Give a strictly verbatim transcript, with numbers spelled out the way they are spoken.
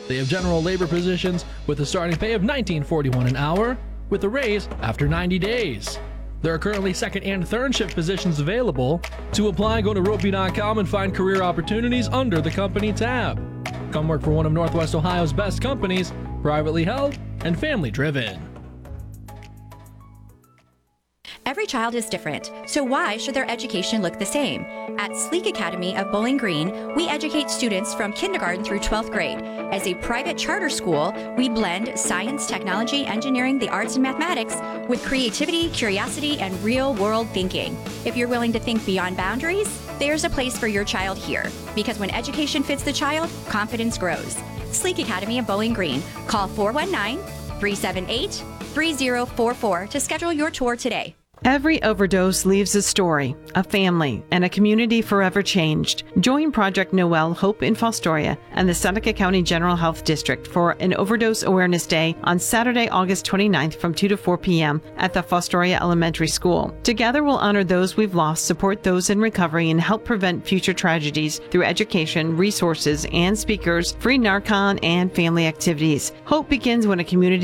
They have general labor positions with a starting pay of nineteen forty-one an hour, with a raise after ninety days. There are currently second and third shift positions available. To apply, go to ropey dot com and find career opportunities under the company tab. Come work for one of Northwest Ohio's best companies, privately held and family driven. Every child is different, so why should their education look the same? At Sleek Academy of Bowling Green, we educate students from kindergarten through twelfth grade. As a private charter school, we blend science, technology, engineering, the arts, and mathematics with creativity, curiosity, and real-world thinking. If you're willing to think beyond boundaries, there's a place for your child here. Because when education fits the child, confidence grows. Sleek Academy of Bowling Green. Call four one nine, three seven eight, three zero four four to schedule your tour today. Every overdose leaves a story, a family, and a community forever changed. Join Project Noel Hope in Fostoria and the Seneca County General Health District for an Overdose Awareness Day on Saturday, August twenty-ninth from two to four p.m. at the Fostoria Elementary School. Together we'll honor those we've lost, support those in recovery, and help prevent future tragedies through education, resources, and speakers, free Narcan, and family activities. Hope begins when a community